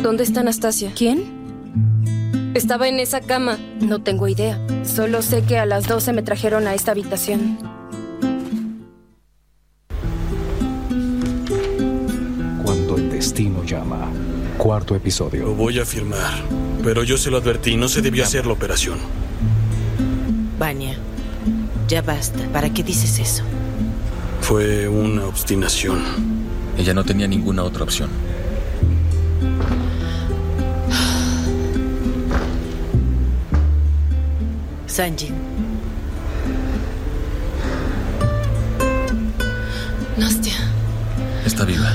¿Dónde está Anastasia? ¿Quién? Estaba en esa cama. No tengo idea. Solo sé que a las 12 me trajeron a esta habitación. Cuando el destino llama. 4º episodio. Lo voy a firmar, pero yo se lo advertí, no se debió hacer la operación. Vania, ya basta. ¿Para qué dices eso? Fue una obstinación. Ella no tenía ninguna otra opción. Sanjin. Nastia. Está viva.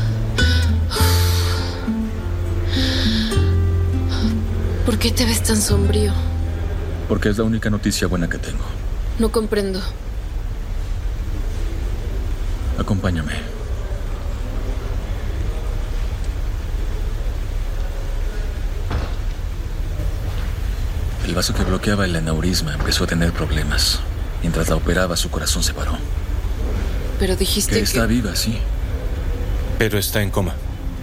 ¿Por qué te ves tan sombrío? Porque es la única noticia buena que tengo. No comprendo. Acompáñame. El vaso que bloqueaba el aneurisma empezó a tener problemas. Mientras la operaba, su corazón se paró. Pero dijiste que... está viva, sí. Pero está en coma.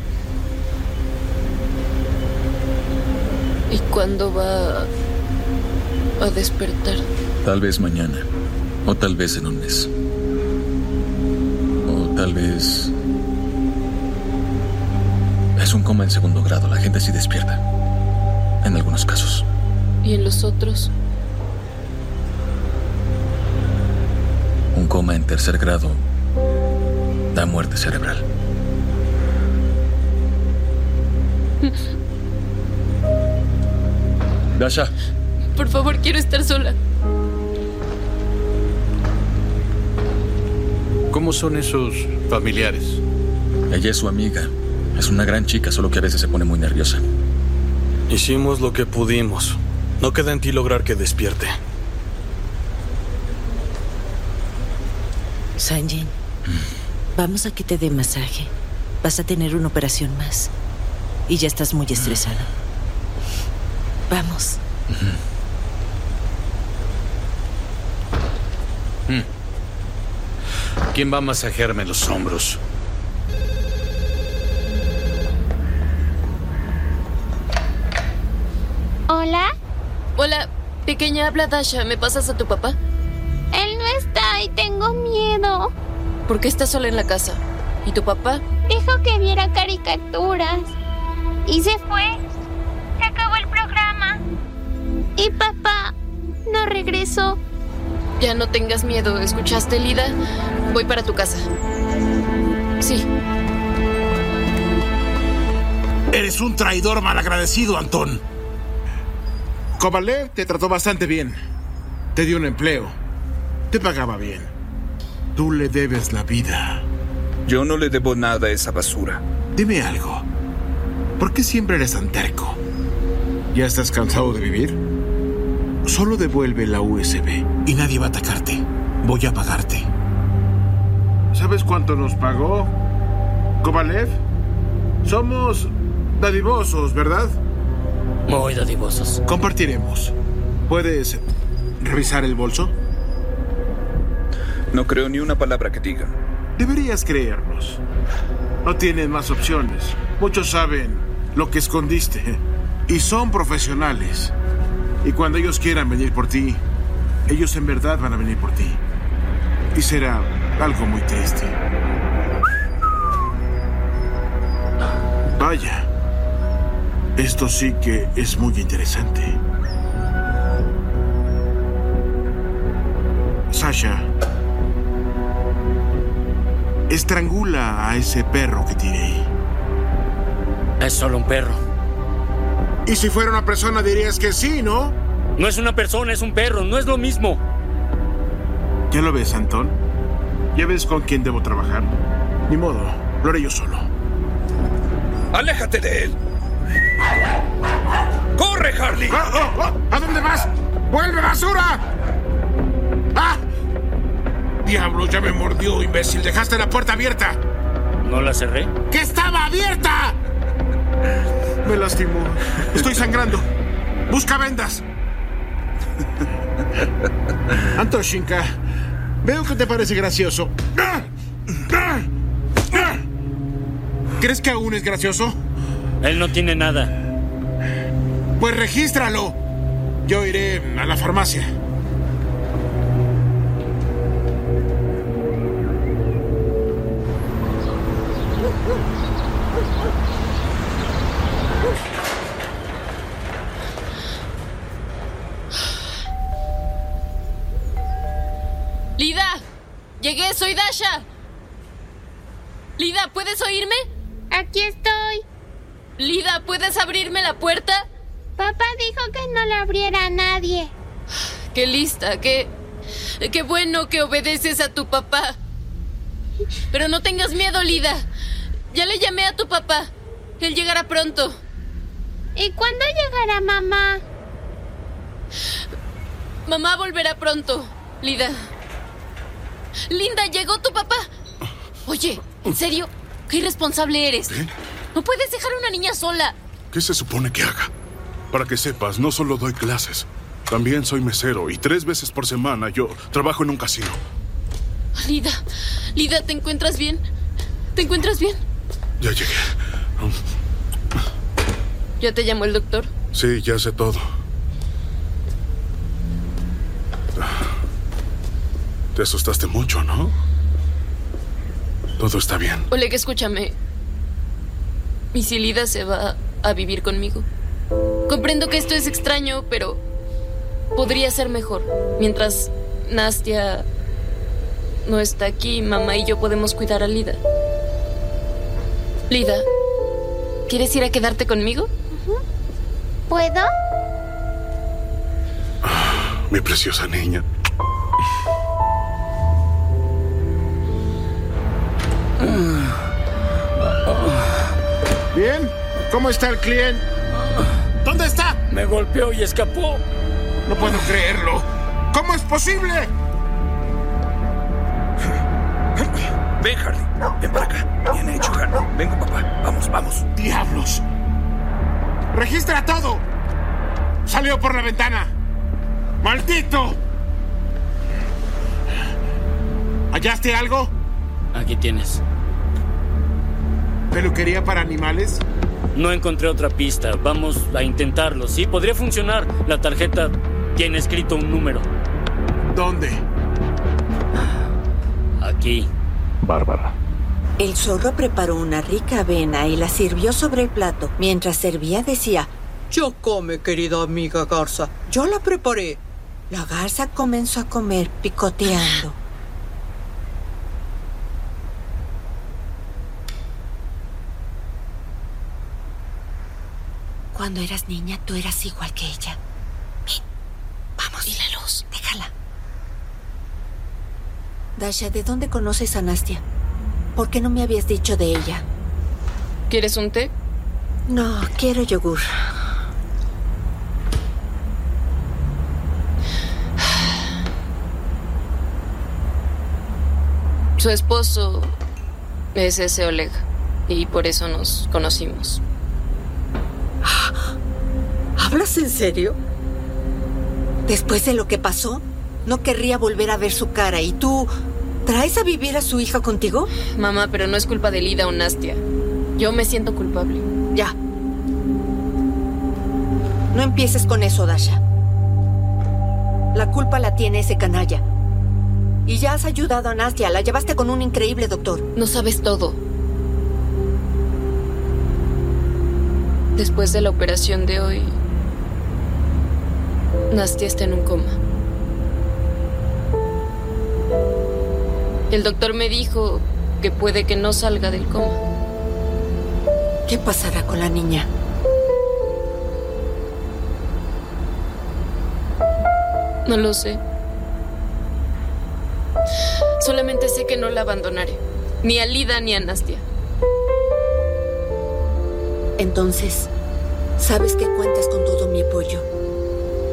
¿Y cuándo va a despertar? Tal vez mañana. O tal vez en un mes. O tal vez... Es un coma en 2º grado. La gente sí despierta. En algunos casos. ¿Y en los otros? Un coma en 3er grado da muerte cerebral. Dasha. Por favor, quiero estar sola. ¿Cómo son esos familiares? Ella es su amiga. Es una gran chica, solo que a veces se pone muy nerviosa. Hicimos lo que pudimos. No queda en ti lograr que despierte. Sanjin, vamos a que te dé masaje. Vas a tener una operación más. Y ya estás muy estresado. Vamos. ¿Quién va a masajearme los hombros? ¿Hola? Hola, pequeña, habla Dasha. ¿Me pasas a tu papá? Él no está y tengo miedo. ¿Por qué estás sola en la casa? ¿Y tu papá? Dijo que viera caricaturas. Y se fue. Se acabó el programa. Y papá no regresó. Ya no tengas miedo. ¿Escuchaste, Lida? Voy para tu casa. Sí. Eres un traidor malagradecido, Antón. Kovalev te trató bastante bien. Te dio un empleo. Te pagaba bien. Tú le debes la vida. Yo no le debo nada a esa basura. Dime algo. ¿Por qué siempre eres tan terco? ¿Ya estás cansado de vivir? Solo devuelve la USB y nadie va a atacarte. Voy a pagarte. ¿Sabes cuánto nos pagó Kovalev? Somos dadivosos, ¿verdad? Muy dadivosos. Compartiremos. ¿Puedes revisar el bolso? No creo ni una palabra que digan. Deberías creernos. No tienen más opciones. Muchos saben lo que escondiste y son profesionales. Y cuando ellos quieran venir por ti, ellos en verdad van a venir por ti. Y será algo muy triste. Vaya. Esto sí que es muy interesante. Sasha, estrangula a ese perro que tiré. Es solo un perro. Y si fuera una persona dirías que sí, ¿no? No es una persona, es un perro. No es lo mismo. ¿Ya lo ves, Antón? ¿Ya ves con quién debo trabajar? Ni modo, lo haré yo solo. ¡Aléjate de él! ¡Corre, Harley! ¿A dónde vas? ¡Vuelve, basura! ¡Ah! ¡Diablo, ya me mordió, imbécil! ¡Dejaste la puerta abierta! ¿No la cerré? ¡Que estaba abierta! Me lastimó. Estoy sangrando. Busca vendas. Antoshinka, veo que te parece gracioso. ¿Crees que aún es gracioso? Él no tiene nada. Pues regístralo. Yo iré a la farmacia. ¡Lida! ¡Llegué! ¡Soy Dasha! Lida, ¿puedes oírme? Aquí estoy. Lida, ¿puedes abrirme la puerta? Papá dijo que no le abriera a nadie. ¡Qué lista! ¡Qué bueno que obedeces a tu papá! Pero no tengas miedo, Lida. Ya le llamé a tu papá. Él llegará pronto. ¿Y cuándo llegará mamá? Mamá volverá pronto, Lida. Linda, ¿llegó tu papá? Oye, ¿en serio? ¿Qué irresponsable eres? ¿Eh? No puedes dejar a una niña sola. ¿Qué se supone que haga? Para que sepas, no solo doy clases. También soy mesero y 3 veces por semana yo trabajo en un casino. Lida, ¿te encuentras bien? ¿Te encuentras bien? Ya llegué. ¿Ya te llamó el doctor? Sí, ya sé todo. Te asustaste mucho, ¿no? Todo está bien. Oleg, escúchame. ¿Y si Lida se va a vivir conmigo? Comprendo que esto es extraño, pero podría ser mejor. Mientras Nastia no está aquí, mamá y yo podemos cuidar a Lida. Lida, ¿quieres ir a quedarte conmigo? ¿Puedo? Mi preciosa niña. Bien, ¿cómo está el cliente? ¿Dónde está? Me golpeó y escapó. No puedo creerlo. ¿Cómo es posible? Ven, Harley. Ven para acá. Bien hecho, Harley. Vengo, papá. Vamos. ¡Diablos! ¡Registra todo! ¡Salió por la ventana! ¡Maldito! ¿Hallaste algo? Aquí tienes. ¿Peluquería para animales? No encontré otra pista. Vamos a intentarlo. Sí, podría funcionar. La tarjeta tiene escrito un número. ¿Dónde? Aquí. Bárbara. El zorro preparó una rica avena y la sirvió sobre el plato. Mientras servía decía: "Ya come, querida amiga garza. Yo la preparé". La garza comenzó a comer, picoteando. Cuando eras niña, tú eras igual que ella. Ven, vamos. Y la luz. Déjala. Dasha, ¿de dónde conoces a Nastia? ¿Por qué no me habías dicho de ella? ¿Quieres un té? No, quiero yogur. Su esposo es ese Oleg, y por eso nos conocimos. ¿Hablas en serio? Después de lo que pasó, no querría volver a ver su cara. ¿Y tú traes a vivir a su hija contigo? Mamá, pero no es culpa de Lida o Nastia. Yo me siento culpable. Ya. No empieces con eso, Dasha. La culpa la tiene ese canalla. Y ya has ayudado a Nastia. La llevaste con un increíble doctor. No sabes todo. Después de la operación de hoy, Nastia está en un coma. El doctor me dijo que puede que no salga del coma. ¿Qué pasará con la niña? No lo sé. Solamente sé que no la abandonaré. Ni a Lida ni a Nastia. Entonces, sabes que cuentas con todo mi apoyo.